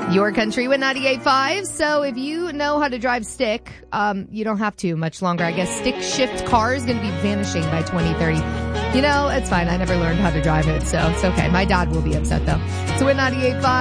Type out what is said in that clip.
Your country with 98.5. So if you know how to drive stick, you don't have to much longer. I guess stick shift car is going to be vanishing by 2030. You know, it's fine. I never learned how to drive it, so it's okay. My dad will be upset, though. So with 98.5.